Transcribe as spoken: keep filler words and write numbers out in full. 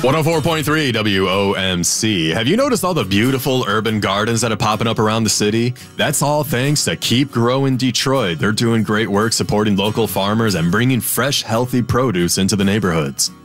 one oh four point three W O M C. Have you noticed all the beautiful urban gardens that are popping up around the city? That's all thanks to Keep Growing Detroit. They're doing great work supporting local farmers and bringing fresh, healthy produce into the neighborhoods.